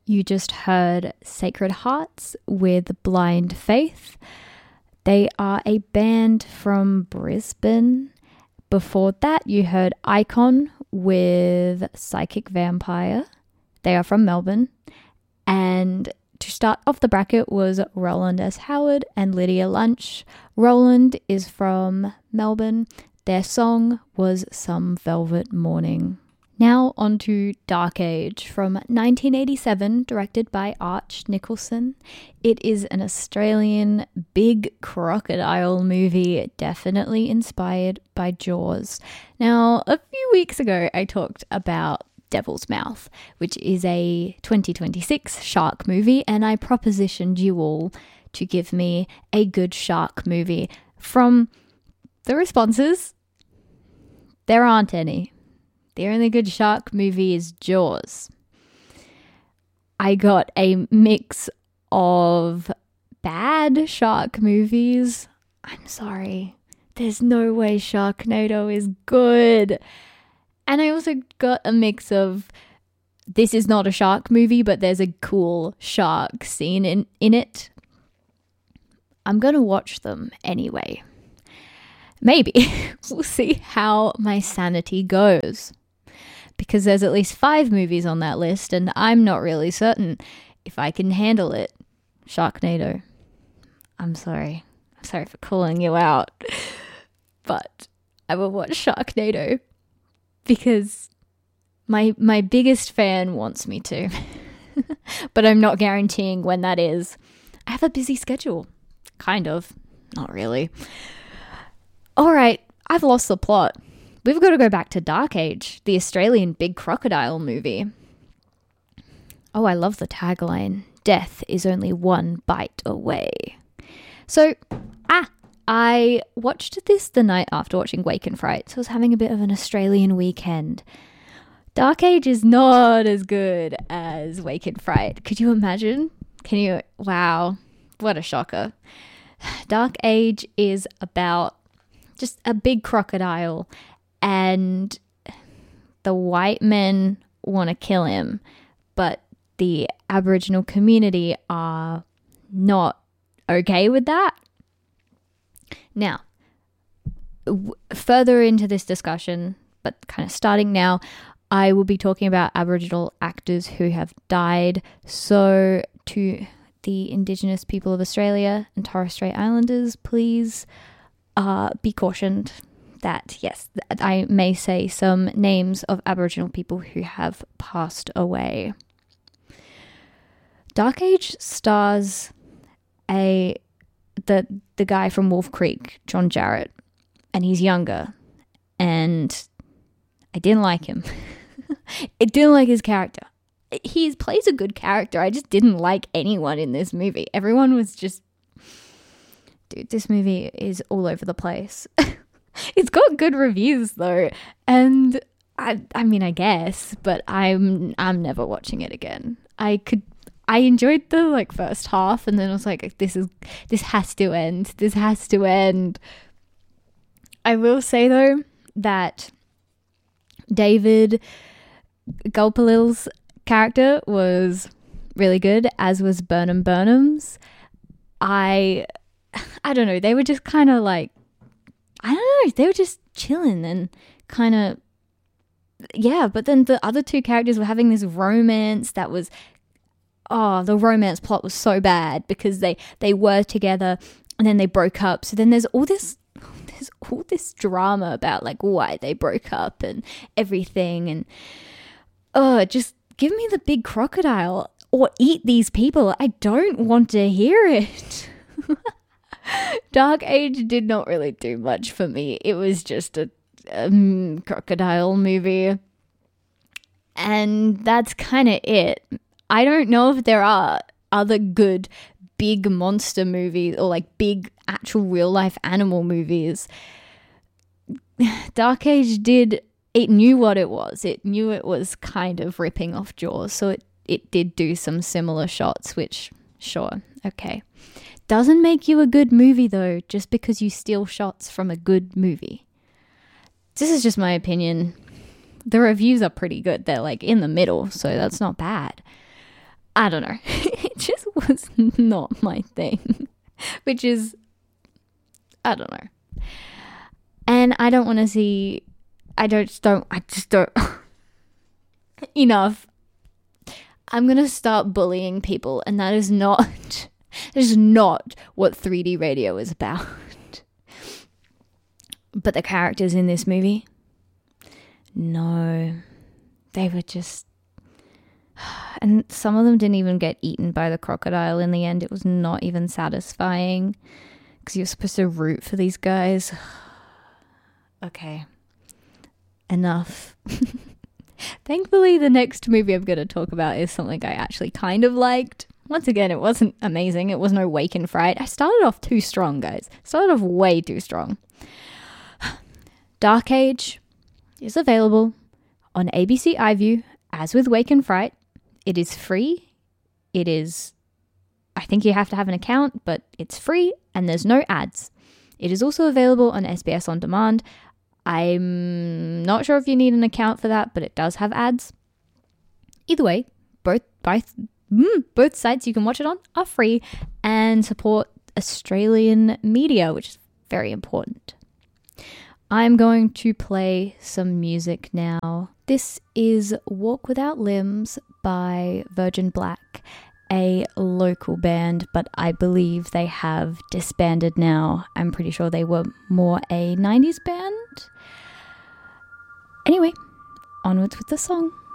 You just heard Sacred Hearts with Blind Faith. They are a band from Brisbane. Before that, you heard Icon with Psychic Vampire. They are from Melbourne. And to start off the bracket was Roland S. Howard and Lydia Lunch. Roland is from Melbourne. Their song was Some Velvet Morning. Now on to Dark Age from 1987, directed by Arch Nicholson. It is an Australian big crocodile movie, definitely inspired by Jaws. Now, a few weeks ago, I talked about Devil's Mouth, which is a 2026 shark movie, and I propositioned you all to give me a good shark movie. From the responses, there aren't any. The only good shark movie is Jaws. I got a mix of bad shark movies. I'm sorry. There's no way Sharknado is good. And I also got a mix of this is not a shark movie, but there's a cool shark scene in it. I'm going to watch them anyway. Maybe. We'll see how my sanity goes. Because there's at least 5 movies on that list, and I'm not really certain if I can handle it. Sharknado. I'm sorry. I'm sorry for calling you out. But I will watch Sharknado because my biggest fan wants me to. But I'm not guaranteeing when that is. I have a busy schedule. Kind of. Not really. Alright, I've lost the plot. We've got to go back to Dark Age, the Australian big crocodile movie. Oh, I love the tagline. Death is only one bite away. So, I watched this the night after watching Wake and Fright, so I was having a bit of an Australian weekend. Dark Age is not as good as Wake and Fright. Could you imagine? Wow, what a shocker. Dark Age is about just a big crocodile, and the white men want to kill him, but the Aboriginal community are not okay with that. Now, further into this discussion, but kind of starting now, I will be talking about Aboriginal actors who have died. So to the Indigenous people of Australia and Torres Strait Islanders, please be cautioned that, yes, I may say some names of Aboriginal people who have passed away. Dark Age stars the guy from Wolf Creek, John Jarratt, and he's younger, and I didn't like him. I didn't like his character. He plays a good character. I just didn't like anyone in this movie. Everyone was just... Dude, this movie is all over the place. It's got good reviews though, and I mean, I guess, but I'm never watching it again. I enjoyed the first half, and then I was like, this has to end. This has to end. I will say though that David Gulpilil's character was really good, as was Burnham Burnham's. I don't know, they were just kind of they were just chilling and kind of, yeah, but then the other two characters were having this romance that was, the romance plot was so bad because they were together and then they broke up. So then there's all this drama about why they broke up and everything, and just give me the big crocodile or eat these people. I don't want to hear it. Dark Age did not really do much for me. It was just a crocodile movie, and that's kind of it. I don't know if there are other good big monster movies or big actual real life animal movies. Dark Age it knew what it was. It knew it was kind of ripping off Jaws, so it did do some similar shots, which, sure, okay. Doesn't make you a good movie though, just because you steal shots from a good movie. This is just my opinion. The reviews are pretty good. They're in the middle, so that's not bad. I don't know. It just was not my thing, which is, I don't know. And I don't want to see, I just don't, enough. I'm going to start bullying people, and that is not what 3D radio is about. But the characters in this movie, no, they were just, and some of them didn't even get eaten by the crocodile in the end. It was not even satisfying because you're supposed to root for these guys. Okay, enough. Thankfully, the next movie I'm going to talk about is something I actually kind of liked. Once again, it wasn't amazing. It was no Wake in Fright. I started off too strong, guys. Started off way too strong. Dark Age is available on ABC iView, as with Wake in Fright. It is free. It is, I think you have to have an account, but it's free and there's no ads. It is also available on SBS On Demand. I'm not sure if you need an account for that, but it does have ads. Either way, both sites you can watch it on are free and support Australian media, which is very important. I'm going to play some music now. This is Walk Without Limbs by Virgin Black, a local band, but I believe they have disbanded now. I'm pretty sure they were more a 90s band. Anyway, onwards with the song.